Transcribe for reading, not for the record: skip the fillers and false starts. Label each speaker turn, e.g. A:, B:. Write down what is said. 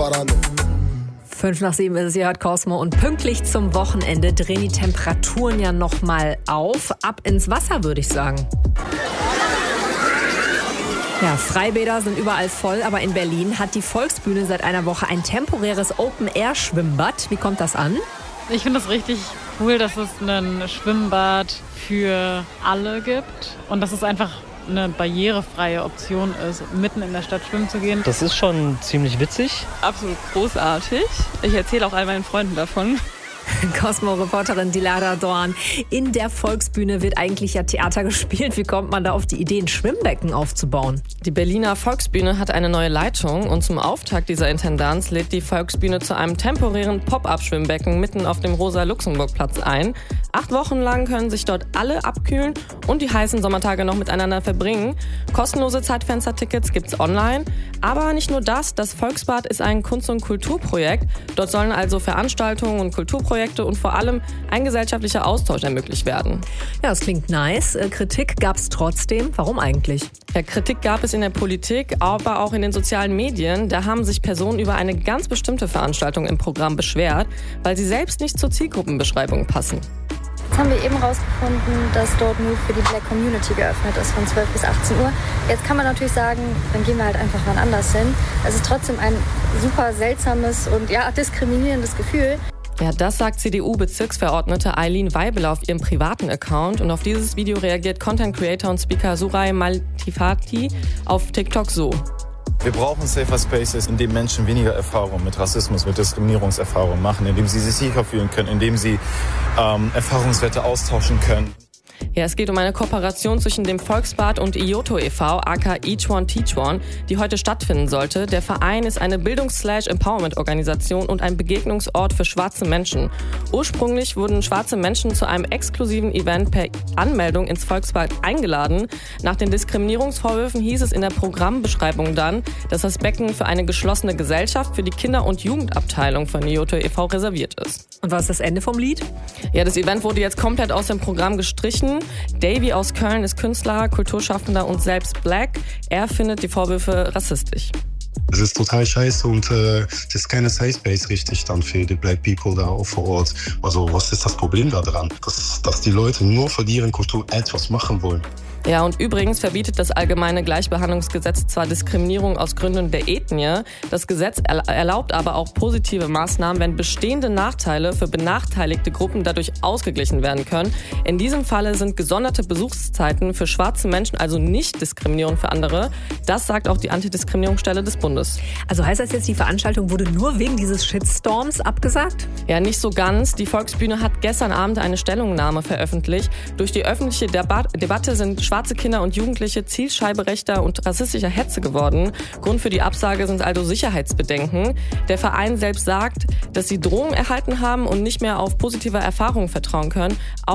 A: disparando.
B: 5:05 ist es, ihr hört Cosmo, und pünktlich zum Wochenende drehen die Temperaturen ja nochmal auf. Ab ins Wasser, würde ich sagen. Ja, Freibäder sind überall voll, aber in Berlin hat die Volksbühne seit einer Woche ein temporäres Open-Air-Schwimmbad. Wie kommt das an?
C: Ich finde es richtig cool, dass es ein Schwimmbad für alle gibt und dass es einfach eine barrierefreie Option ist, mitten in der Stadt schwimmen zu gehen.
D: Das ist schon ziemlich witzig.
E: Absolut großartig. Ich erzähle auch all meinen Freunden davon.
B: Cosmo-Reporterin Dilara Dorn. In der Volksbühne wird eigentlich ja Theater gespielt. Wie kommt man da auf die Idee, ein Schwimmbecken aufzubauen?
F: Die Berliner Volksbühne hat eine neue Leitung und zum Auftakt dieser Intendanz lädt die Volksbühne zu einem temporären Pop-up-Schwimmbecken mitten auf dem Rosa-Luxemburg-Platz ein. 8 Wochen lang können sich dort alle abkühlen und die heißen Sommertage noch miteinander verbringen. Kostenlose Zeitfenstertickets gibt's online. Aber nicht nur das Volksbad ist ein Kunst- und Kulturprojekt. Dort sollen also Veranstaltungen und Kulturprojekte und vor allem ein gesellschaftlicher Austausch ermöglicht werden.
B: Ja, das klingt nice. Kritik gab's trotzdem. Warum eigentlich?
F: Ja, Kritik gab es in der Politik, aber auch in den sozialen Medien. Da haben sich Personen über eine ganz bestimmte Veranstaltung im Programm beschwert, weil sie selbst nicht zur Zielgruppenbeschreibung passen.
G: Jetzt haben wir eben herausgefunden, dass dort nur für die Black Community geöffnet ist von 12 bis 18 Uhr. Jetzt kann man natürlich sagen, dann gehen wir halt einfach wann anders hin. Es ist trotzdem ein super seltsames und diskriminierendes Gefühl.
F: Ja, das sagt CDU-Bezirksverordnete Eileen Weibel auf ihrem privaten Account. Und auf dieses Video reagiert Content-Creator und Speaker Suray Maltifati auf TikTok so.
H: Wir brauchen safer Spaces, in denen Menschen weniger Erfahrung mit Rassismus, mit Diskriminierungserfahrung machen, in dem sie sich sicher fühlen können, in dem sie Erfahrungswerte austauschen können.
F: Ja, es geht um eine Kooperation zwischen dem Volksbad und IOTO e.V., aka Each One Teach One, die heute stattfinden sollte. Der Verein ist eine Bildungs-/Empowerment-Organisation und ein Begegnungsort für schwarze Menschen. Ursprünglich wurden schwarze Menschen zu einem exklusiven Event per Anmeldung ins Volksbad eingeladen. Nach den Diskriminierungsvorwürfen hieß es in der Programmbeschreibung dann, dass das Becken für eine geschlossene Gesellschaft für die Kinder- und Jugendabteilung von IOTO e.V. reserviert ist.
B: Und was ist das Ende vom Lied?
F: Ja, das Event wurde jetzt komplett aus dem Programm gestrichen. Davy aus Köln ist Künstler, Kulturschaffender und selbst Black. Er findet die Vorwürfe rassistisch.
I: Es ist total scheiße und es ist keine Safe Space richtig dann für die Black People da auch vor Ort. Also was ist das Problem da dran? Dass die Leute nur für deren Kultur etwas machen wollen.
F: Ja, und übrigens verbietet das allgemeine Gleichbehandlungsgesetz zwar Diskriminierung aus Gründen der Ethnie, das Gesetz erlaubt aber auch positive Maßnahmen, wenn bestehende Nachteile für benachteiligte Gruppen dadurch ausgeglichen werden können. In diesem Falle sind gesonderte Besuchszeiten für schwarze Menschen also nicht diskriminierend für andere. Das sagt auch die Antidiskriminierungsstelle des Bundes.
B: Also heißt das jetzt, die Veranstaltung wurde nur wegen dieses Shitstorms abgesagt?
F: Ja, nicht so ganz. Die Volksbühne hat gestern Abend eine Stellungnahme veröffentlicht. Durch die öffentliche Debatte sind schwarze Kinder und Jugendliche Zielscheibe rechter und rassistischer Hetze geworden. Grund für die Absage sind also Sicherheitsbedenken. Der Verein selbst sagt, dass sie Drohungen erhalten haben und nicht mehr auf positive Erfahrungen vertrauen können.